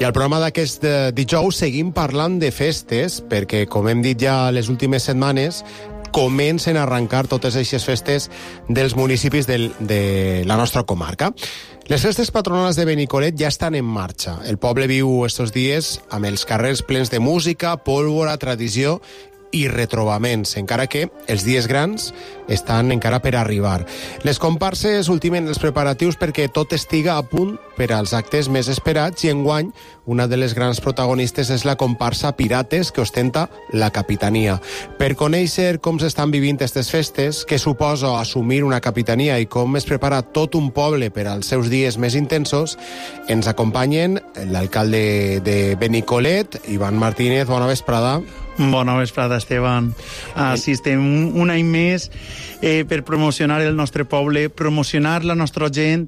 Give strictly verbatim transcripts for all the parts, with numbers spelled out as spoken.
I al programa d'aquest dijous seguim parlant de festes, perquè, com hem dit ja les últimes setmanes, comencen a arrencar totes aquestes festes dels municipis del, de la nostra comarca. Les festes patronals de Benicolet ja estan en marxa. El poble viu estos dies amb els carrers plens de música, pólvora, tradició i retrobaments, encara que els dies grans estan encara per arribar. Les comparses ultimen els preparatius perquè tot estiga a punt per als actes més esperats i enguany una de les grans protagonistes és la comparsa Pirates que ostenta la capitania. Per conèixer com s'estan vivint aquestes festes, què suposa assumir una capitania i com es prepara tot un poble per als seus dies més intensos, ens acompanyen l'alcalde de Benicolet, Ivan Martínez. Bona vesprada. Bona vesprada, Esteban. Així estem un, un any més eh, per promocionar el nostre poble, promocionar la nostra gent,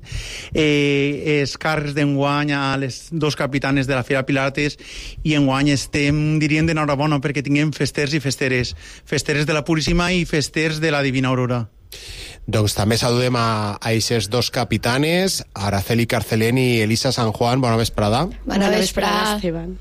eh, els càrrecs d'enguany a les dos capitanes de la Fira Pilates, i enguany estem, diríem, d'enhorabona perquè tinguem festers i festeres, festeres de la Puríssima i festers de la Divina Aurora. Doncs també saludem a aquestes dos capitanes, Araceli Carcelén i Elisa San Juan. Bona vesprada. Bona vesprada, Esteban.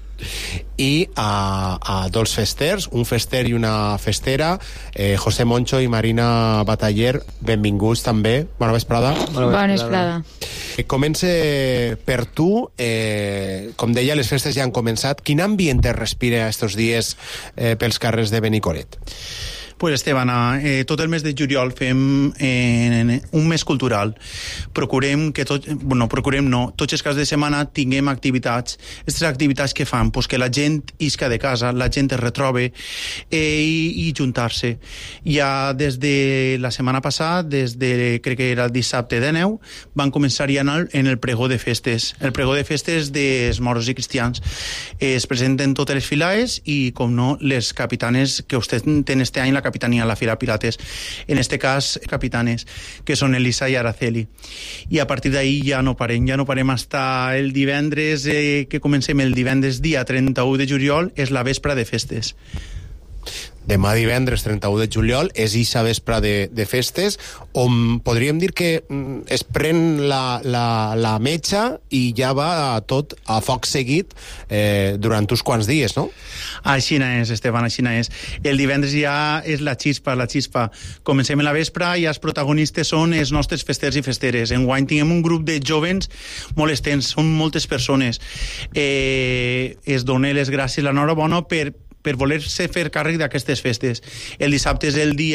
I a, a dos festers, un fester i una festera, eh, José Moncho i Marina Bataller, benvinguts també. Bona vesprada. Bona vesprada. Bona vesprada. Eh, Comence per tu. Eh, com deia, les festes ja han començat. Quin ambient es respira estos dies eh, pels carrers de Benicolet? Pues Esteban, eh, tot el mes de juliol fem eh, un mes cultural. Procurem que tot, bueno, procurem no, tots els caps de setmana tinguem activitats. Aquestes activitats que fan, pues que la gent isca de casa, la gent es retrobe eh, i, i juntar-se. Ja des de la setmana passada, des de, crec que era el dissabte de neu, van començar ja en el, en el pregó de festes. El pregó de festes dels moros i cristians. Eh, es presenten totes les filaes i, com no, les capitanes que ostenten este any la capitanía, la Fira Pilates, en este cas capitanes, que són Elisa i Araceli. I a partir d'ahí ja no parem, ja no parem hasta el divendres, eh, que comencem el divendres dia trenta-u de juliol, és la vespra de festes. Demà divendres trenta-u de juliol és ixa vespre de, de festes, on podríem dir que es pren la, la, la metxa i ja va tot a foc seguit eh, durant uns quants dies, no? Així és, Esteban, així és. El divendres ja és la xispa, la xispa. Comencem a la vespre i els protagonistes són els nostres festers i festeres. Enguany tinguem un grup de jovens molt extens, són moltes persones. Eh, es dona les gràcies, l'enhorabona per per voler-se fer càrrec d'aquestes festes. El dissabte és el dia